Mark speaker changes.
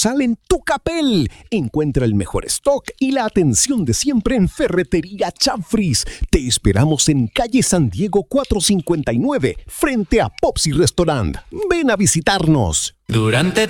Speaker 1: sucursal en Tucapel. Encuentra el mejor stock y la atención de siempre en Ferretería Chamfris. Te esperamos en calle San Diego 459, frente a Popsi Restaurant. Ven a visitarnos.
Speaker 2: Durante